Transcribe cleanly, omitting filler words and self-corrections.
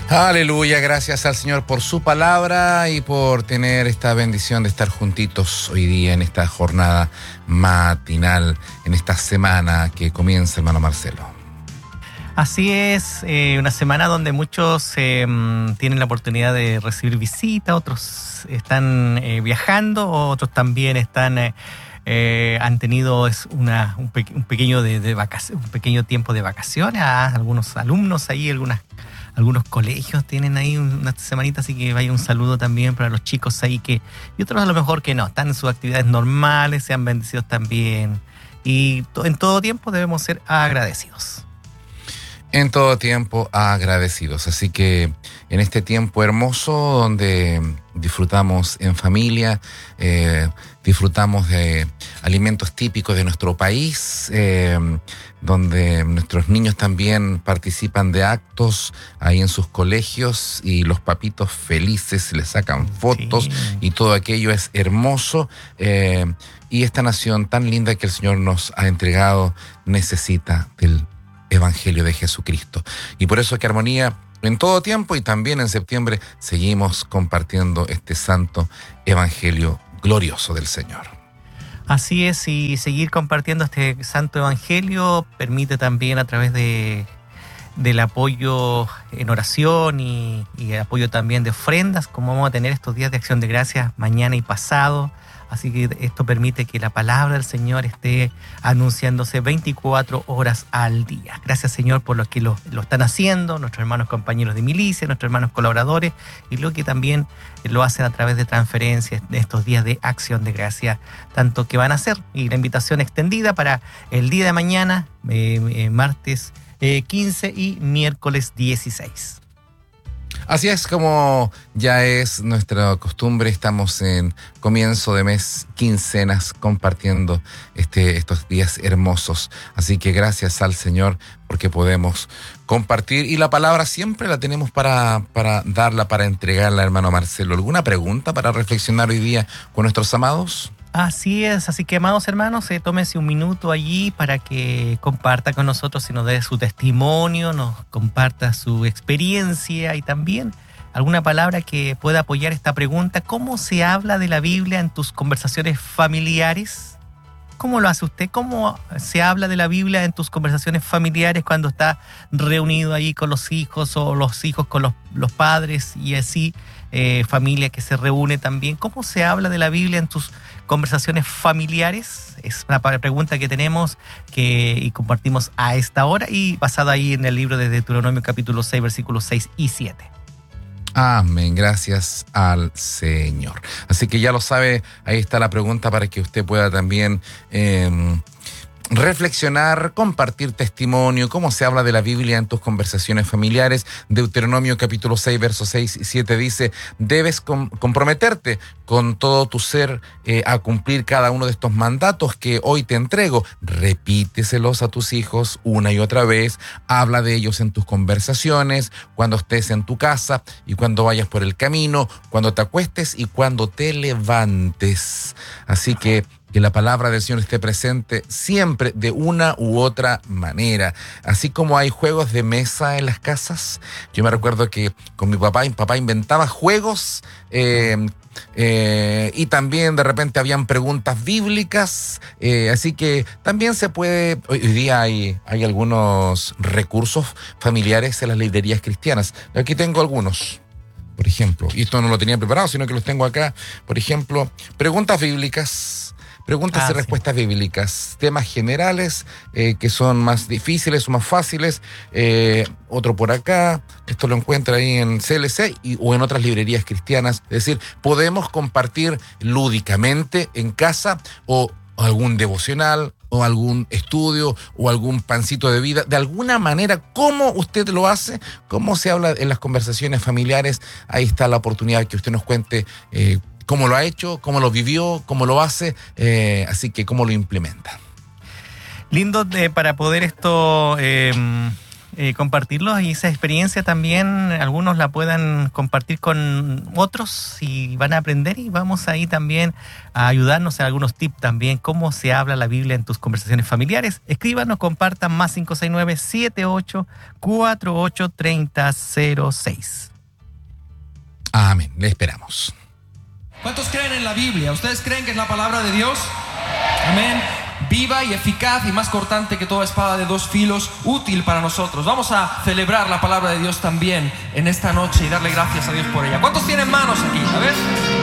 Aleluya, gracias al Señor por su palabra y por tener esta bendición de estar juntitos hoy día en esta jornada matinal, en esta semana que comienza, hermano Marcelo. Así es, una semana donde muchos tienen la oportunidad de recibir visita, otros están viajando, otros también han tenido un pequeño tiempo de vacaciones. Algunos alumnos ahí, algunos colegios tienen ahí una semanita, así que vaya un saludo también para los chicos ahí y otros a lo mejor que no, están en sus actividades normales, sean bendecidos también. Y en todo tiempo debemos ser agradecidos. En todo tiempo agradecidos. Así que en este tiempo hermoso donde disfrutamos en familia, disfrutamos de alimentos típicos de nuestro país, donde nuestros niños también participan de actos ahí en sus colegios y los papitos felices les sacan fotos, sí. Y todo aquello es hermoso. Y esta nación tan linda que el Señor nos ha entregado necesita del Evangelio de Jesucristo. Y por eso que Armonía en todo tiempo y también en septiembre seguimos compartiendo este santo Evangelio glorioso del Señor. Así es, y seguir compartiendo este santo Evangelio permite también a través del apoyo en oración y el apoyo también de ofrendas, como vamos a tener estos días de Acción de Gracias mañana y pasado. Así que esto permite que la palabra del Señor esté anunciándose 24 horas al día. Gracias, Señor, por los que lo están haciendo, nuestros hermanos compañeros de milicia, nuestros hermanos colaboradores, y lo que también lo hacen a través de transferencias de estos días de Acción de Gracia, tanto que van a hacer. Y la invitación extendida para el día de mañana, martes 15 y miércoles 16. Así es como ya es nuestra costumbre, estamos en comienzo de mes, quincenas, compartiendo estos días hermosos. Así que gracias al Señor porque podemos compartir y la palabra siempre la tenemos para darla, para entregarla, hermano Marcelo. ¿Alguna pregunta para reflexionar hoy día con nuestros amados? Así es, así que amados hermanos, tómense un minuto allí para que comparta con nosotros y nos dé su testimonio, nos comparta su experiencia y también alguna palabra que pueda apoyar esta pregunta. ¿Cómo se habla de la Biblia en tus conversaciones familiares? ¿Cómo lo hace usted? ¿Cómo se habla de la Biblia en tus conversaciones familiares cuando está reunido ahí con los hijos o los hijos con los padres y así, familia que se reúne también? ¿Cómo se habla de la Biblia en tus conversaciones familiares? Es una pregunta que tenemos y compartimos a esta hora y basada ahí en el libro de Deuteronomio capítulo 6, versículos 6 y 7. Amén, gracias al Señor. Así que ya lo sabe, ahí está la pregunta para que usted pueda también reflexionar, compartir testimonio, cómo se habla de la Biblia en tus conversaciones familiares. Deuteronomio capítulo 6, versos 6 y 7 dice: debes comprometerte con todo tu ser a cumplir cada uno de estos mandatos que hoy te entrego. Repíteselos a tus hijos una y otra vez. Habla de ellos en tus conversaciones, cuando estés en tu casa y cuando vayas por el camino, cuando te acuestes y cuando te levantes. Así que la palabra del Señor esté presente siempre de una u otra manera. Así como hay juegos de mesa en las casas. Yo me recuerdo que con mi papá inventaba juegos y también de repente habían preguntas bíblicas. Así que también se puede... Hoy día hay algunos recursos familiares en las librerías cristianas. Aquí tengo algunos. Por ejemplo, y esto no lo tenía preparado, sino que los tengo acá. Por ejemplo, preguntas bíblicas. Preguntas y respuestas bíblicas, temas generales que son más difíciles o más fáciles. Otro por acá, esto lo encuentra ahí en CLC o en otras librerías cristianas. Es decir, podemos compartir lúdicamente en casa o algún devocional o algún estudio o algún pancito de vida. De alguna manera, ¿cómo usted lo hace? ¿Cómo se habla en las conversaciones familiares? Ahí está la oportunidad que usted nos cuente cómo lo ha hecho, cómo lo vivió, cómo lo hace, así que cómo lo implementa. Lindo para poder esto compartirlos, y esa experiencia también algunos la puedan compartir con otros y van a aprender, y vamos ahí también a ayudarnos en algunos tips también, cómo se habla la Biblia en tus conversaciones familiares. Escríbanos, compartan, más 569-7848-3006. Amén, le esperamos. ¿Cuántos creen en la Biblia? ¿Ustedes creen que es la palabra de Dios? Amén. Viva y eficaz y más cortante que toda espada de dos filos, útil para nosotros. Vamos a celebrar la palabra de Dios también en esta noche y darle gracias a Dios por ella. ¿Cuántos tienen manos aquí? A ver.